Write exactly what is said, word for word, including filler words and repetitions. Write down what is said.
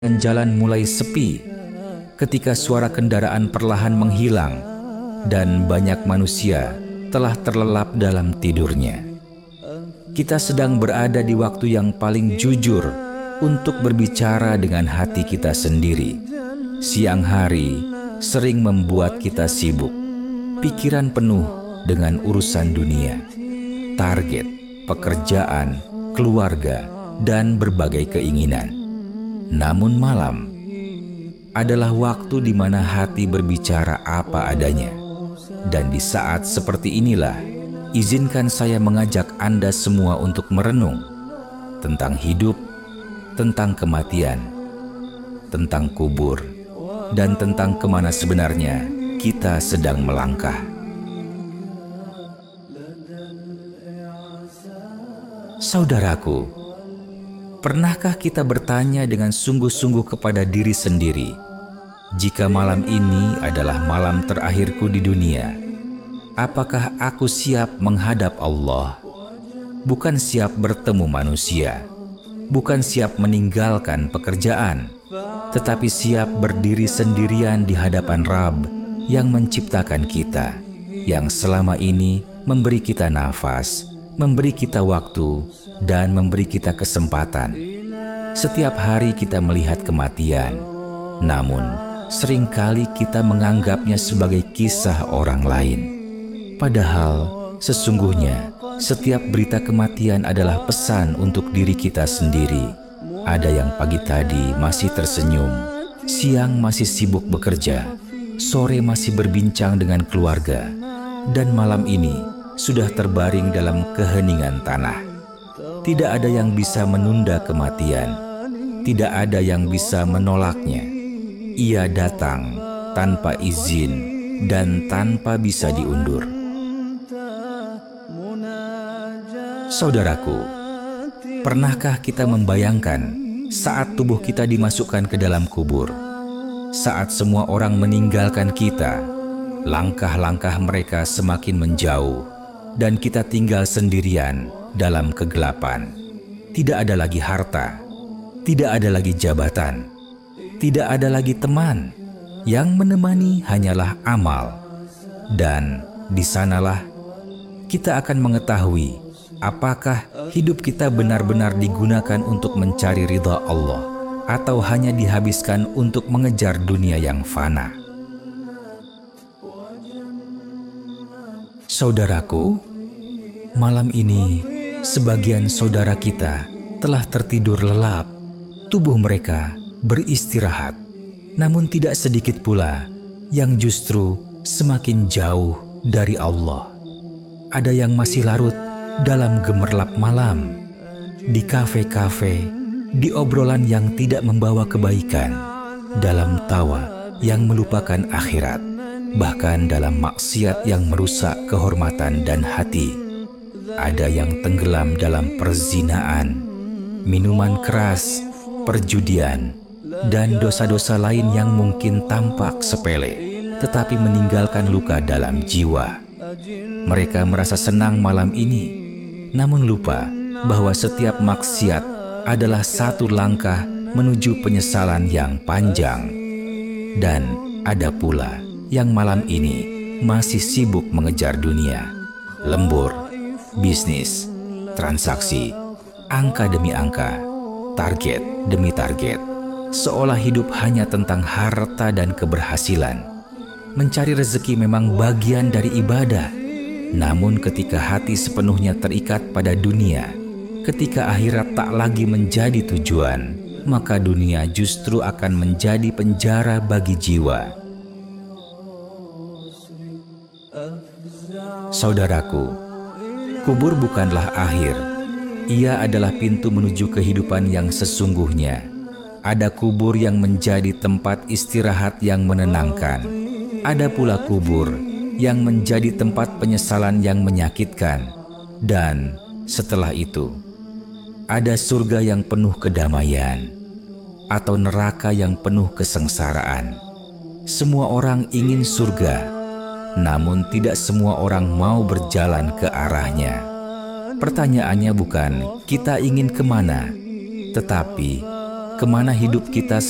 Dan jalan mulai sepi ketika suara kendaraan perlahan menghilang dan banyak manusia telah terlelap dalam tidurnya. Kita sedang berada di waktu yang paling jujur untuk berbicara dengan hati kita sendiri. Siang hari sering membuat kita sibuk, pikiran penuh dengan urusan dunia, target, pekerjaan, keluarga, dan berbagai keinginan. Namun malam adalah waktu di mana hati berbicara apa adanya. Dan di saat seperti inilah, izinkan saya mengajak Anda semua untuk merenung tentang hidup, tentang kematian, tentang kubur, dan tentang kemana sebenarnya kita sedang melangkah. Saudaraku, pernahkah kita bertanya dengan sungguh-sungguh kepada diri sendiri, jika malam ini adalah malam terakhirku di dunia, apakah aku siap menghadap Allah? Bukan siap bertemu manusia, bukan siap meninggalkan pekerjaan, tetapi siap berdiri sendirian di hadapan Rabb yang menciptakan kita, yang selama ini memberi kita nafas, memberi kita waktu, dan memberi kita kesempatan. Setiap hari kita melihat kematian, namun seringkali kita menganggapnya sebagai kisah orang lain. Padahal sesungguhnya setiap berita kematian adalah pesan untuk diri kita sendiri. Ada yang pagi tadi masih tersenyum, siang masih sibuk bekerja, sore masih berbincang dengan keluarga, dan malam ini sudah terbaring dalam keheningan tanah. Tidak ada yang bisa menunda kematian, tidak ada yang bisa menolaknya. Ia datang tanpa izin dan tanpa bisa diundur. Saudaraku, pernahkah kita membayangkan saat tubuh kita dimasukkan ke dalam kubur, saat semua orang meninggalkan kita, langkah-langkah mereka semakin menjauh, dan kita tinggal sendirian dalam kegelapan. Tidak ada lagi harta, tidak ada lagi jabatan, tidak ada lagi teman. Yang menemani hanyalah amal. Dan di sanalah kita akan mengetahui apakah hidup kita benar-benar digunakan untuk mencari ridha Allah atau hanya dihabiskan untuk mengejar dunia yang fana. Saudaraku, malam ini sebagian saudara kita telah tertidur lelap, tubuh mereka beristirahat, namun tidak sedikit pula yang justru semakin jauh dari Allah. Ada yang masih larut dalam gemerlap malam, di kafe-kafe, di obrolan yang tidak membawa kebaikan, dalam tawa yang melupakan akhirat, bahkan dalam maksiat yang merusak kehormatan dan hati. Ada yang tenggelam dalam perzinaan, minuman keras, perjudian, dan dosa-dosa lain yang mungkin tampak sepele, tetapi meninggalkan luka dalam jiwa. Mereka merasa senang malam ini, namun lupa bahwa setiap maksiat adalah satu langkah menuju penyesalan yang panjang. Dan ada pula yang malam ini masih sibuk mengejar dunia, lembur, bisnis, transaksi, angka demi angka, target demi target, seolah hidup hanya tentang harta dan keberhasilan. Mencari rezeki memang bagian dari ibadah, namun ketika hati sepenuhnya terikat pada dunia, ketika akhirat tak lagi menjadi tujuan, maka dunia justru akan menjadi penjara bagi jiwa. Saudaraku, kubur bukanlah akhir. Ia adalah pintu menuju kehidupan yang sesungguhnya. Ada kubur yang menjadi tempat istirahat yang menenangkan. Ada pula kubur yang menjadi tempat penyesalan yang menyakitkan. Dan setelah itu, ada surga yang penuh kedamaian atau neraka yang penuh kesengsaraan. Semua orang ingin surga, namun tidak semua orang mau berjalan ke arahnya. Pertanyaannya bukan kita ingin kemana, tetapi kemana hidup kita